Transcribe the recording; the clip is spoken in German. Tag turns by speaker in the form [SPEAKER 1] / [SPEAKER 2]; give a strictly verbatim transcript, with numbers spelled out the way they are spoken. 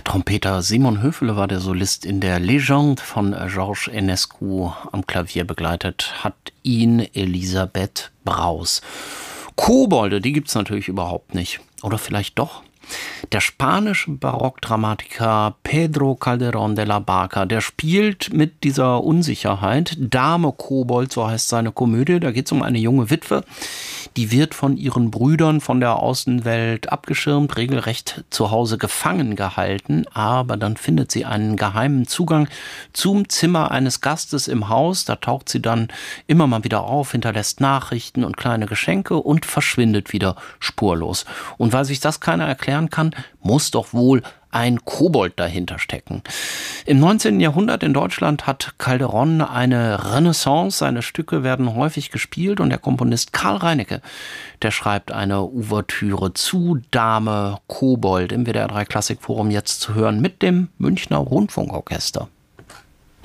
[SPEAKER 1] Der Trompeter Simon Höfele war der Solist in der Légende von Georges Enescu. Am Klavier begleitet hat ihn Elisabeth Braus. Kobolde, die gibt's natürlich überhaupt nicht. Oder vielleicht doch? Der spanische Barockdramatiker Pedro Calderón de la Barca, der spielt mit dieser Unsicherheit. Dame Kobold, so heißt seine Komödie. Da geht es um eine junge Witwe, die wird von ihren Brüdern von der Außenwelt abgeschirmt, regelrecht zu Hause gefangen gehalten. Aber dann findet sie einen geheimen Zugang zum Zimmer eines Gastes im Haus. Da taucht sie dann immer mal wieder auf, hinterlässt Nachrichten und kleine Geschenke und verschwindet wieder spurlos. Und weil sich das keiner erklären kann, muss doch wohl ein Kobold dahinter stecken. Im neunzehnten Jahrhundert in Deutschland hat Calderón eine Renaissance. Seine Stücke werden häufig gespielt und der Komponist Karl Reinecke, der schreibt eine Ouvertüre zu Dame Kobold im W D R drei Klassikforum jetzt zu hören mit dem Münchner Rundfunkorchester.